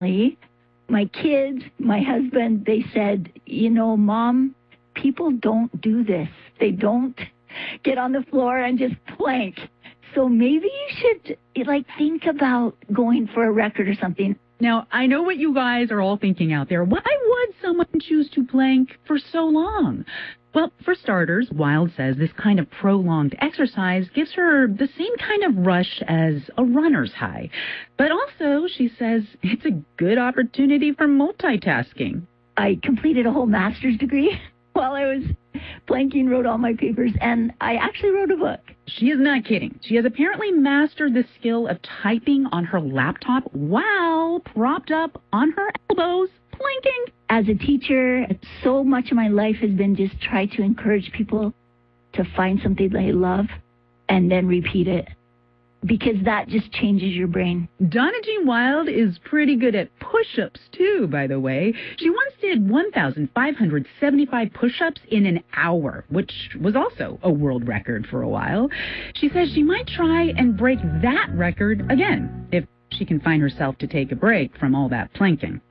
My kids, my husband, they said, Mom, people don't do this. They don't get on the floor and just plank. So maybe you should, think about going for a record or something. Now, I know what you guys are all thinking out there. Why would someone choose to plank for so long? Well, for starters, Wild says this kind of prolonged exercise gives her the same kind of rush as a runner's high. But also, she says it's a good opportunity for multitasking. I completed a whole master's degree while I was planking, wrote all my papers, and I actually wrote a book. She is not kidding. She has apparently mastered the skill of typing on her laptop while propped up on her elbows, planking. As a teacher, so much of my life has been just try to encourage people to find something they love and then repeat it, because that just changes your brain. Donna Jean Wild is pretty good at push-ups, too, by the way. She once did 1,575 push-ups in an hour, which was also a world record for a while. She says she might try and break that record again, if she can find herself to take a break from all that planking.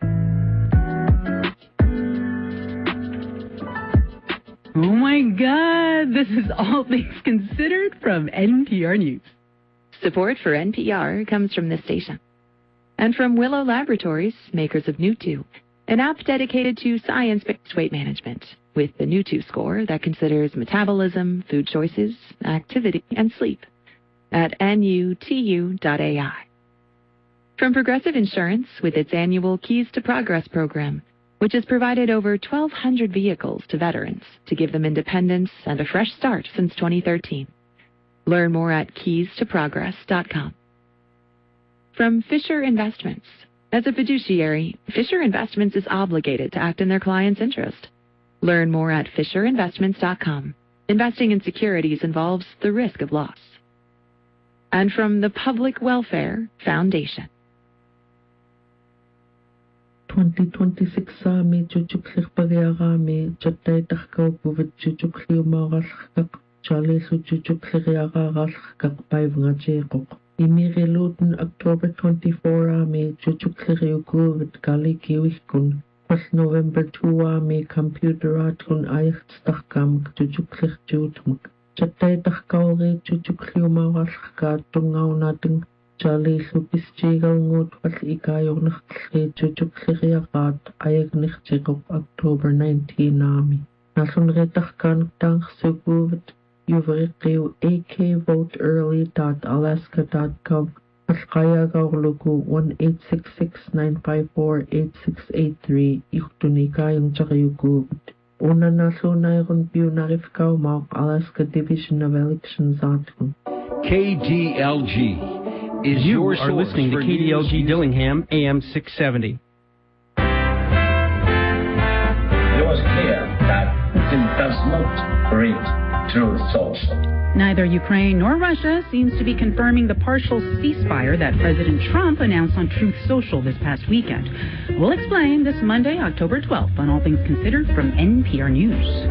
Oh, my God. This is All Things Considered from NPR News. Support for NPR comes from this station. And from Willow Laboratories, makers of Newtwo, an app dedicated to science-based weight management, with the Newtwo score that considers metabolism, food choices, activity, and sleep at nutu.ai. From Progressive Insurance, with its annual Keys to Progress program, which has provided over 1,200 vehicles to veterans to give them independence and a fresh start since 2013. Learn more at keystoprogress.com. From Fisher Investments. As a fiduciary, Fisher Investments is obligated to act in their client's interest. Learn more at fisherinvestments.com. Investing in securities involves the risk of loss. And from the Public Welfare Foundation. 2026 saami chuchuklirpariaraami chattaitarkaupuvat chuchukliumaarallakaq Charlesu chuchukliriaraarallakaq paivngajeeqoq imiriluten October 24 aami chuchukliriukuvat kalikiwihkun pas November 2 aami computeratkun ayaqtstarkaamak chuchuklirjuutmak chattaitarkauri chuchukliumaarallakaq tungaunatang Charlesu pisjigalngut wal ikaayornertli chuchukliriaqaat ayagnerjeqoq October 19 aami nasunritarkaanqtaarsukuvat yuvriqiu akvoteearly.alaska.gov alqayagaurluku 1-866-954-8683 iqtunikayungchariukuvat unanalunairun piunarifkaumauq Alaska Division of Elections atkun. KDLG is you your are listening to KDLG Dillingham, AM 670. It was clear that Putin does not read Truth Social. Neither Ukraine nor Russia seems to be confirming the partial ceasefire that President Trump announced on Truth Social this past weekend. We'll explain this Monday, October 12th, on All Things Considered from NPR News.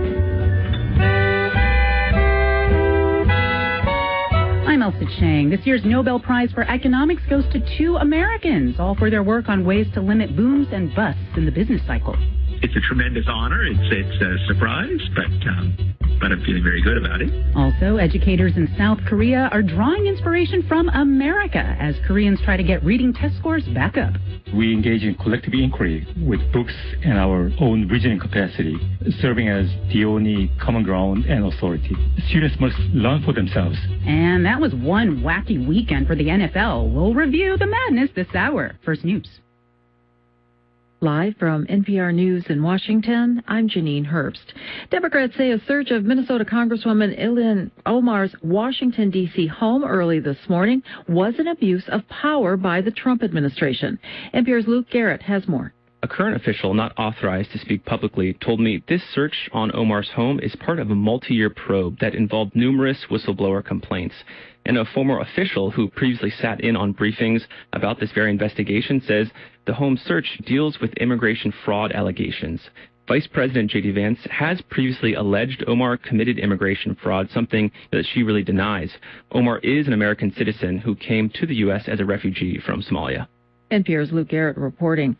I'm Elsa Chang. This year's Nobel Prize for Economics goes to 2 Americans, all for their work on ways to limit booms and busts in the business cycle. It's a tremendous honor. It's a surprise, but I'm feeling very good about it. Also, educators in South Korea are drawing inspiration from America as Koreans try to get reading test scores back up. We engage in collective inquiry with books and our own reasoning capacity, serving as the only common ground and authority. Students must learn for themselves. And that was one wacky weekend for the NFL. We'll review the madness this hour. First News. Live from NPR News in Washington, I'm Janine Herbst. Democrats say a search of Minnesota Congresswoman Ilhan Omar's Washington, D.C. home early this morning was an abuse of power by the Trump administration. NPR's Luke Garrett has more. A current official not authorized to speak publicly told me this search on Omar's home is part of a multi-year probe that involved numerous whistleblower complaints. And a former official who previously sat in on briefings about this very investigation says the home search deals with immigration fraud allegations. Vice President J.D. Vance has previously alleged Omar committed immigration fraud, something that she really denies. Omar is an American citizen who came to the U.S. as a refugee from Somalia. NPR's Luke Garrett reporting.